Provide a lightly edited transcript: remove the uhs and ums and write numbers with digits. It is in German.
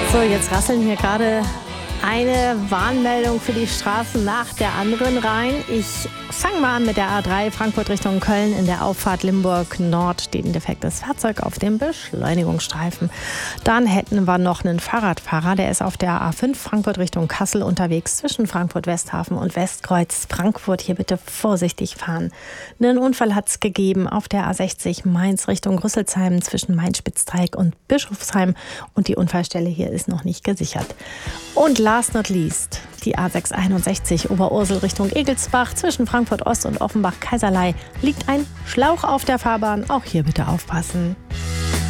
So, jetzt rasseln hier gerade eine Warnmeldung für die Straßen nach der anderen rein. Ich fange mal an mit der A3 Frankfurt Richtung Köln. In der Auffahrt Limburg Nord steht ein defektes Fahrzeug auf dem Beschleunigungsstreifen. Dann hätten wir noch einen Fahrradfahrer, der ist auf der A5 Frankfurt Richtung Kassel unterwegs zwischen Frankfurt-Westhafen und Westkreuz Frankfurt. Hier bitte vorsichtig fahren. Einen Unfall hat es gegeben auf der A60 Mainz Richtung Rüsselsheim zwischen Main-Spitzdreieck und Bischofsheim. Und die Unfallstelle hier ist noch nicht gesichert. Und last not least, die A661 Oberursel Richtung Egelsbach zwischen Frankfurt Ost und Offenbach-Kaiserlei liegt ein Schlauch auf der Fahrbahn. Auch hier bitte aufpassen.